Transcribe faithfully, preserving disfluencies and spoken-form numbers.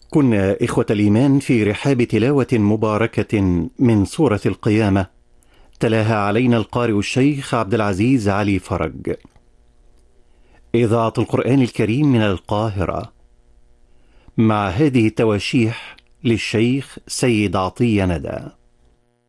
كنا إخوة الإيمان في رحاب تلاوة مباركة من سورة القيامة، تلاها علينا القارئ الشيخ عبد العزيز علي فرج. إذاعة القرآن الكريم من القاهرة، مع هذه التواشيح للشيخ سيد عطية ندى.